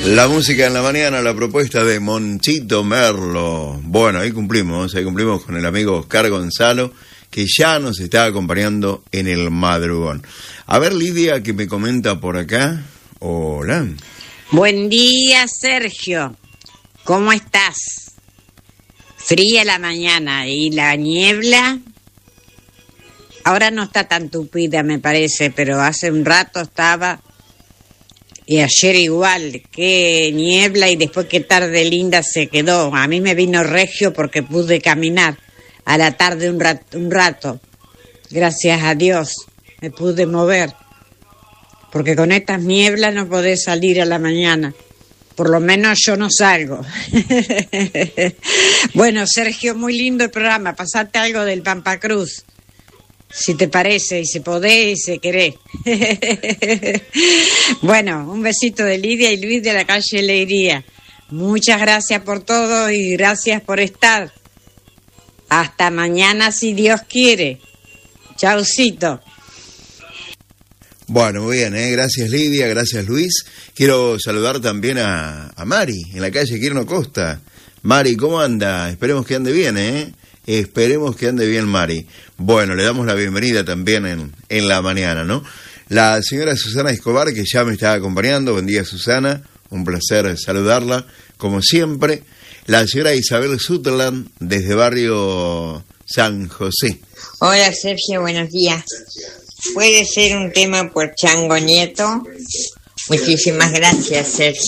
La música en la mañana, la propuesta de Monchito Merlo. Bueno, ahí cumplimos con el amigo Oscar Gonzalo, que ya nos está acompañando en el madrugón. A ver, Lidia, que me comenta por acá. Hola. Buen día, Sergio. ¿Cómo estás? Fría la mañana y la niebla. Ahora no está tan tupida, me parece, pero hace un rato estaba. Y ayer igual, qué niebla y después qué tarde linda se quedó. A mí me vino regio porque pude caminar a la tarde un rato. Gracias a Dios me pude mover. Porque con estas nieblas no podés salir a la mañana. Por lo menos yo no salgo. Bueno, Sergio, muy lindo el programa. Pasate algo del Pampa Cruz. Si te parece, y si podés, y si querés. Bueno, un besito de Lidia y Luis de la calle Leiría. Muchas gracias por todo y gracias por estar. Hasta mañana, si Dios quiere. Chaucito. Bueno, muy bien, gracias Lidia, gracias Luis. Quiero saludar también a Mari, en la calle Quirno Costa. Mari, ¿cómo anda? Esperemos que ande bien, Esperemos que ande bien, Mari. Bueno, le damos la bienvenida también en la mañana, ¿no? La señora Susana Escobar, que ya me está acompañando. Buen día, Susana. Un placer saludarla, como siempre. La señora Isabel Sutherland, desde barrio San José. Hola, Sergio, buenos días. ¿Puede ser un tema por Chango Nieto? Muchísimas gracias, Sergio.